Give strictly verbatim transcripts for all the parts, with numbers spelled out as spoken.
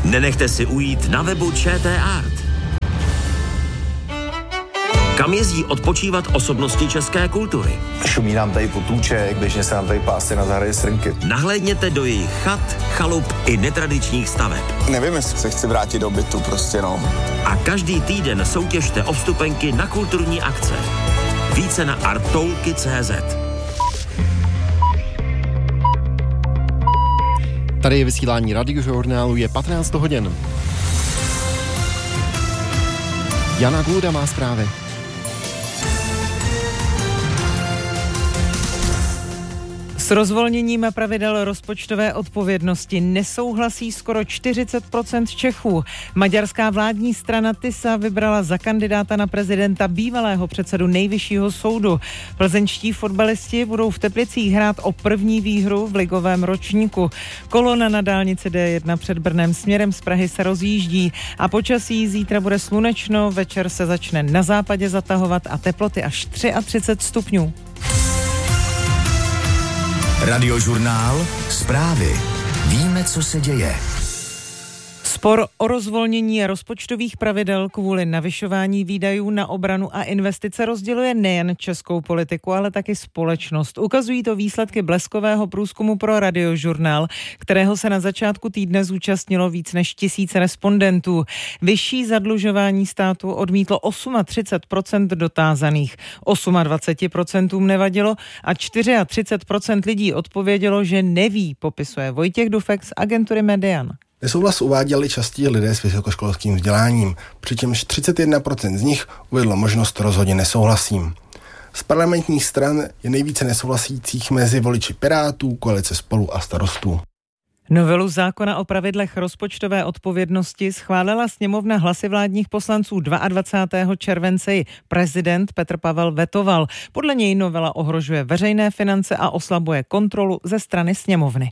Nenechte si ujít na webu ČT Art. Kam jezdí odpočívat osobnosti české kultury? Šumí nám tady potůček, běžně se nám tady pásy na zahradě srnky. Nahlédněte do jejich chat, chalup i netradičních staveb. Nevím, jestli se chci vrátit do bytu, prostě no. A každý týden soutěžte o vstupenky na kulturní akce. Více na artoulky tečka cé zet. Tady je vysílání radiožurnálu, je patnáct hodin. Jana Gluda má zprávy. S rozvolněním pravidel rozpočtové odpovědnosti nesouhlasí skoro čtyřicet procent Čechů. Maďarská vládní strana TISA vybrala za kandidáta na prezidenta bývalého předsedu Nejvyššího soudu. Plzeňští fotbalisti budou v Teplicích hrát o první výhru v ligovém ročníku. Kolona na dálnici D jedna před Brnem směrem z Prahy se rozjíždí a počasí zítra bude slunečno, večer se začne na západě zatahovat a teploty až třicet tři stupňů. Radiožurnál, zprávy. Víme, co se děje. Spor o rozvolnění rozpočtových pravidel kvůli navyšování výdajů na obranu a investice rozděluje nejen českou politiku, ale taky společnost. Ukazují to výsledky bleskového průzkumu pro Radiožurnál, kterého se na začátku týdne zúčastnilo víc než tisíc respondentů. Vyšší zadlužování státu odmítlo třicet osm procent dotázaných. dvacet osm procent nevadilo a třicet čtyři procent lidí odpovědělo, že neví, popisuje Vojtěch Dufek z agentury Median. Nesouhlas uváděli častí lidé s vysokoškolským vzděláním, přičemž třicet jedna procent z nich uvedlo možnost rozhodně nesouhlasím. Z parlamentních stran je nejvíce nesouhlasících mezi voliči Pirátů, koalice Spolu a Starostů. Novelu zákona o pravidlech rozpočtové odpovědnosti schválila sněmovna hlasy vládních poslanců dvacátého druhého července. Prezident Petr Pavel vetoval. Podle něj novela ohrožuje veřejné finance a oslabuje kontrolu ze strany sněmovny.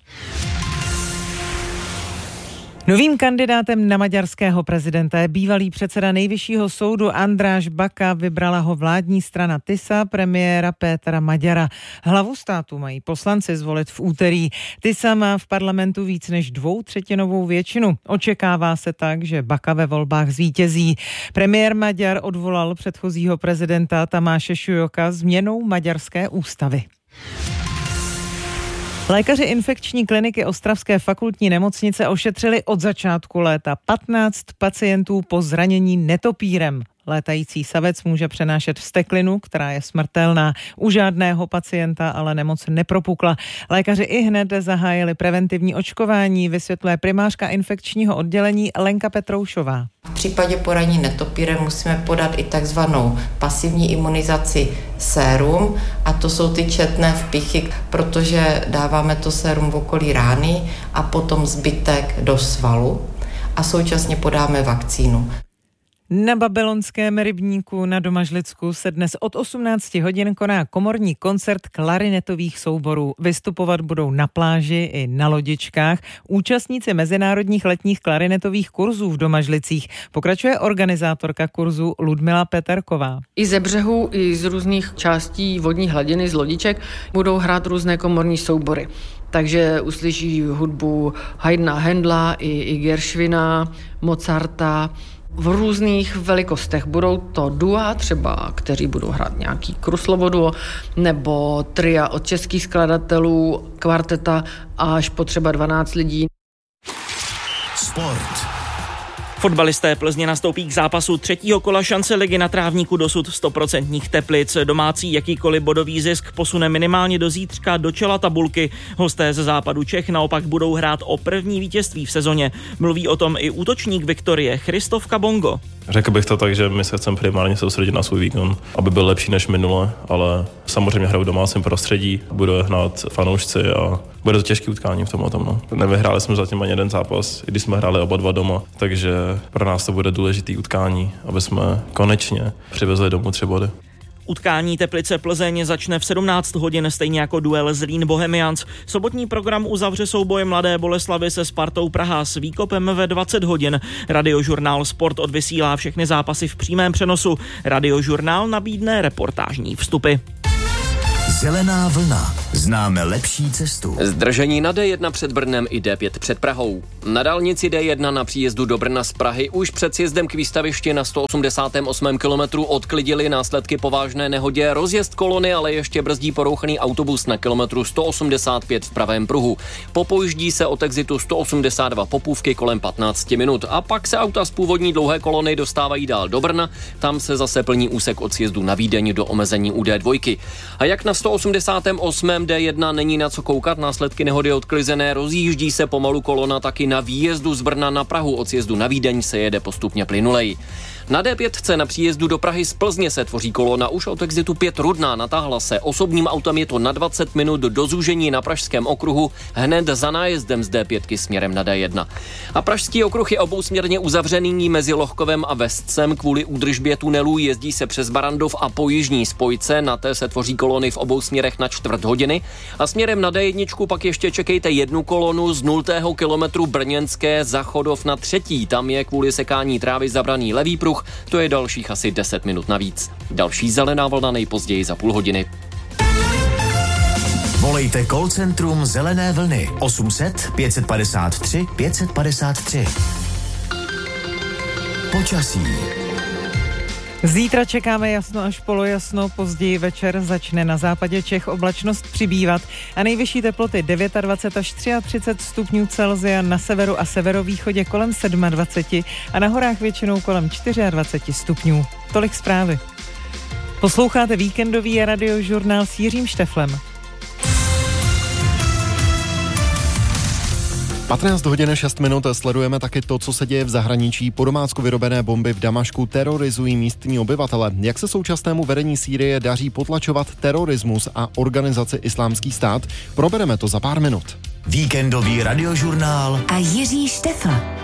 Novým kandidátem na maďarského prezidenta je bývalý předseda Nejvyššího soudu András Baka, vybrala ho vládní strana TISA premiéra Pétera Magyara. Hlavu státu mají poslanci zvolit v úterý. TISA má v parlamentu víc než dvoutřetinovou většinu. Očekává se tak, že Baka ve volbách zvítězí. Premiér Maďar odvolal předchozího prezidenta Tamáše Šujoka změnou maďarské ústavy. Lékaři infekční kliniky Ostravské fakultní nemocnice ošetřili od začátku léta patnáct pacientů po zranění netopírem. Létající savec může přenášet vzteklinu, která je smrtelná. U žádného pacienta ale nemoc nepropukla. Lékaři i hned zahájili preventivní očkování, vysvětluje primářka infekčního oddělení Lenka Petroušová. V případě poranění netopírem musíme podat i takzvanou pasivní imunizaci sérum, a to jsou ty četné vpichy, protože dáváme to sérum v okolí rány a potom zbytek do svalu a současně podáme vakcínu. Na Babylonském rybníku na Domažlicku se dnes od osmnácti hodin koná komorní koncert klarinetových souborů. Vystupovat budou na pláži i na lodičkách účastníci mezinárodních letních klarinetových kurzů v Domažlicích. Pokračuje organizátorka kurzu Ludmila Peterková. I ze břehu, i z různých částí vodní hladiny, z lodiček budou hrát různé komorní soubory. Takže uslyší hudbu Haydna Händla i, i Gershwina, Mozarta, v různých velikostech. Budou to dua třeba, kteří budou hrát nějaký Kruslovo duo, nebo tria od českých skladatelů, kvarteta až po třeba dvanáct lidí. Sport. Fotbalisté Plzně nastoupí k zápasu třetího kola šance ligy na trávníku dosud sto procent Teplic. Domácí jakýkoliv bodový zisk posune minimálně do zítřka do čela tabulky. Hosté ze západu Čech naopak budou hrát o první vítězství v sezóně. Mluví o tom i útočník Viktorie Christoph Kabongo. Řekl bych to tak, že my se chceme primárně soustředit na svůj výkon, aby byl lepší než minule, ale samozřejmě hraju v domácím prostředí, budou hnát fanoušci a bude to těžké utkání v tomhle tom. No. Nevyhráli jsme zatím ani jeden zápas, i když jsme hráli oba dva doma, takže pro nás to bude důležitý utkání, aby jsme konečně přivezli domů tři body. Utkání Teplice Plzeň začne v sedmnáct hodin, stejně jako duel Zlín Bohemians. Sobotní program uzavře souboj Mladé Boleslavi se Spartou Praha s výkopem ve dvacet hodin. Radiožurnál Sport odvysílá všechny zápasy v přímém přenosu. Radiožurnál nabídne reportážní vstupy. Zelená vlna. Známe lepší cestu. Zdržení na D jedna před Brnem i D pět před Prahou. Na dálnici D jedna na příjezdu do Brna z Prahy už před sjezdem k výstavišti na sto osmdesátém osmém kilometru odklidili následky po vážné nehodě. Rozjezd kolony ale ještě brzdí porouchaný autobus na kilometru sto osmdesát pět v pravém pruhu. Popojíždí se od exitu sto osmdesát dva Popůvky kolem patnáct minut a pak se auta z původní dlouhé kolony dostávají dál do Brna. Tam se zase plní úsek od sjezdu na Vídeň do omezení u D dva. A jak na sto osmdesátém osmém D jedna není na co koukat, následky nehody odklizené, rozjíždí se pomalu kolona taky na výjezdu z Brna na Prahu, od sjezdu na Vídeň se jede postupně plynulej. Na D pět na příjezdu do Prahy z Plzně se tvoří kolona už od exitu pět Rudná, natáhla se. Osobním autem je to na dvacet minut do zúžení na Pražském okruhu, hned za nájezdem z D pět směrem na D jedna. A Pražský okruh je obousměrně uzavřený mezi Lohkovem a Vestcem kvůli údržbě tunelů, jezdí se přes Barandov a po jižní spojce, na té se tvoří kolony v obou směrech na čtvrt hodiny a směrem na D jedna pak ještě čekejte jednu kolonu z nultého kilometru Brněnské za Chodov na třetí, tam je kvůli sekání trávy zabraný levý pruh. To je dalších asi deset minut navíc. Další zelená vlna nejpozději za půl hodiny. Volejte call centrum Zelené vlny osm set pět padesát tři pět padesát tři. Počasí. Zítra čekáme jasno až polojasno, později večer začne na západě Čech oblačnost přibývat a nejvyšší teploty dvacet devět až třicet tři stupňů Celsia, na severu a severovýchodě kolem dvacet sedm a na horách většinou kolem dvacet čtyři stupňů. Tolik zprávy. Posloucháte víkendový radiožurnál s Jiřím Šteflem. patnáct hodin šest minut sledujeme taky to, co se děje v zahraničí. Po domácku vyrobené bomby v Damašku terorizují místní obyvatele. Jak se současnému vedení Sýrie daří potlačovat terorismus a organizaci Islámský stát? Probereme to za pár minut. Víkendový radiožurnál a Jiří Štefl.